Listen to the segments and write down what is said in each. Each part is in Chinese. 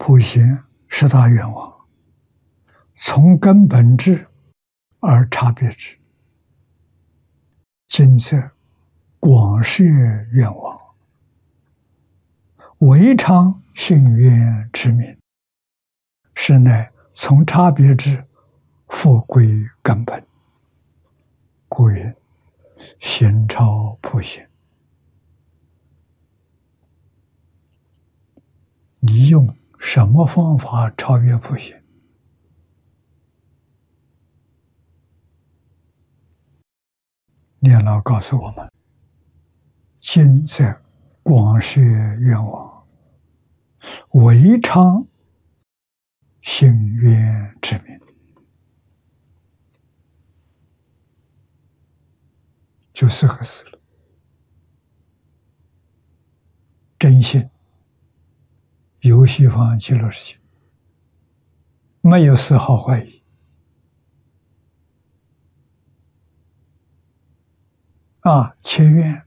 普贤十大愿望，从根本智而差别之，今则广设愿望，唯常信愿之名，是乃从差别之复归根本。故云先超普贤。你用什么方法超越普贤？念老告诉我们：今在广设愿望，唯常信愿之名，就4个字了。真信游西方极乐世界，没有丝毫怀疑。切愿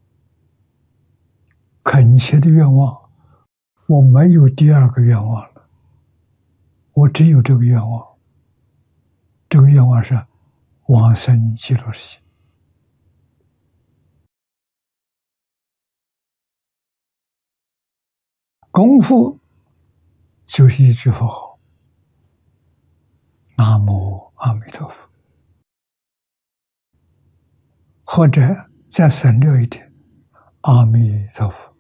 恳切的愿望，我没有第二个愿望了，我只有这个愿望。这个愿望是往生极乐世界。功夫就是一句佛号：南无阿弥陀佛，或者再省略一点，阿弥陀佛。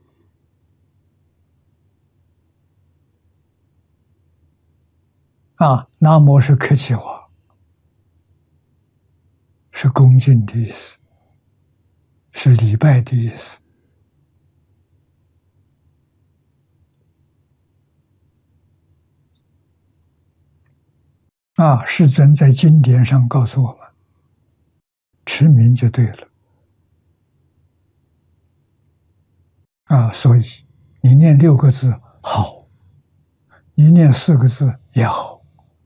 南无是客气话，是恭敬的意思，是礼拜的意思。世尊在经典上告诉我们，持名就对了。所以你念6个字好，你念4个字也好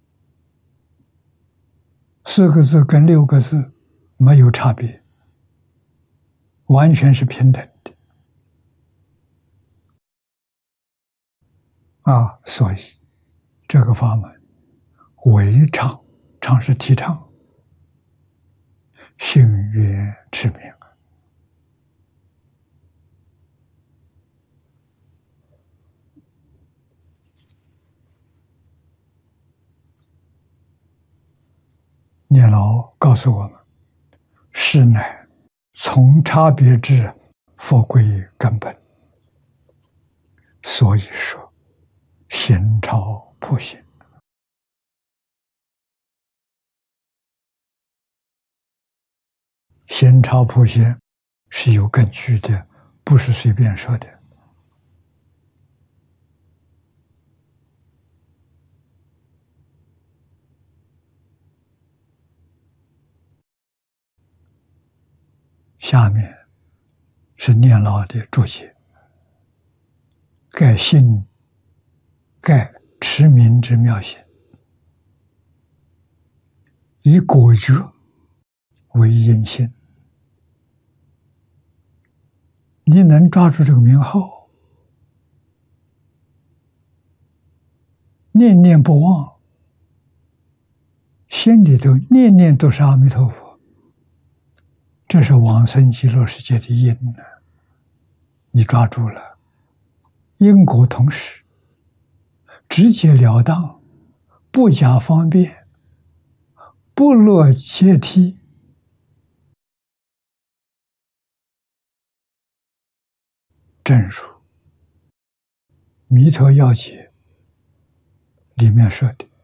，4个字跟6个字没有差别，完全是平等的。所以这个法门唯常，常是提倡信愿持名。念老告诉我们，是乃从差别智复归根本，所以说先超普贤。先超普贤是有根据的，不是随便说的。下面是念老的注解：盖信，盖持名之妙显，以果觉为因性。你能抓住这个名号，念念不忘，心里头念念都是阿弥陀佛，这是往生极乐世界的因呢。你抓住了，因果同时，直截了当，不假方便，不落阶梯。正如《弥陀要解》里面说的：